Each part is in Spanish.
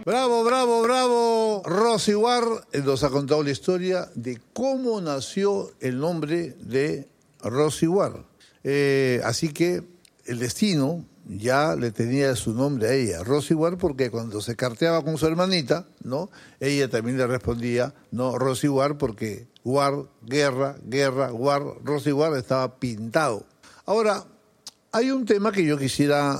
Bravo, bravo, bravo. Rosy War nos ha contado la historia de cómo nació el nombre de Rosy War. Así que el destino ya le tenía su nombre a ella, Rosy War, porque cuando se carteaba con su hermanita, ¿no? Ella también le respondía, no, Rosy War, porque War, guerra, guerra, War, Rosy War estaba pintado. Ahora, hay un tema que yo quisiera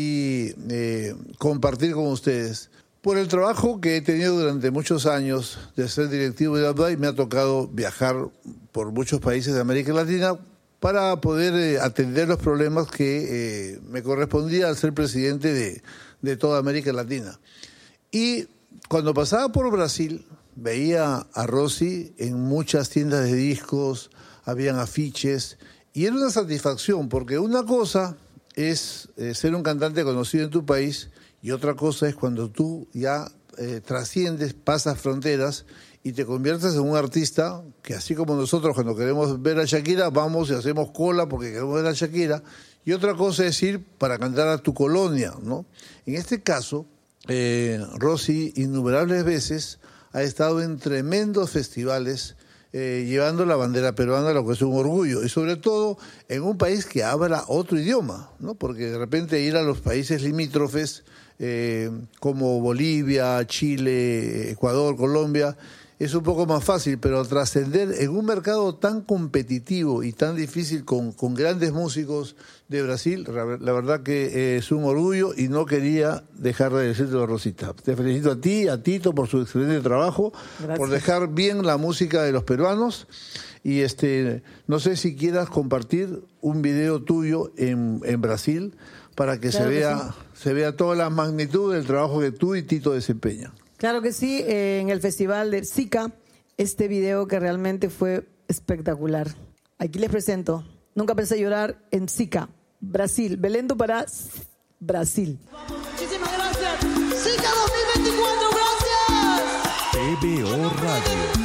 compartir con ustedes. Por el trabajo que he tenido durante muchos años de ser directivo de ABDAI, me ha tocado viajar por muchos países de América Latina para poder atender los problemas que me correspondía al ser presidente de toda América Latina. Y cuando pasaba por Brasil, veía a Rosy en muchas tiendas de discos, habían afiches, y era una satisfacción, porque una cosa es ser un cantante conocido en tu país, y otra cosa es cuando tú ya trasciendes, pasas fronteras y te conviertes en un artista que, así como nosotros cuando queremos ver a Shakira, vamos y hacemos cola porque queremos ver a Shakira, y otra cosa es ir para cantar a tu colonia, ¿no? En este caso, Rosy innumerables veces ha estado en tremendos festivales llevando la bandera peruana, lo que es un orgullo, y sobre todo en un país que habla otro idioma, ¿no? Porque de repente ir a los países limítrofes como Bolivia, Chile, Ecuador, Colombia, es un poco más fácil, pero trascender en un mercado tan competitivo y tan difícil con grandes músicos de Brasil, la verdad que es un orgullo y no quería dejar de decirte, Rosita. Te felicito a ti, a Tito, por su excelente trabajo, gracias, por dejar bien la música de los peruanos. Y no sé si quieras compartir un video tuyo en Brasil para que, claro, se vea toda la magnitud del trabajo que tú y Tito desempeñan. Claro que sí, en el festival de Zika, este video que realmente fue espectacular. Aquí les presento Nunca Pensé Llorar en Zika, Brasil. Belém do Pará, Brasil. Muchísimas gracias. Zika 2024, gracias. TVO Radio.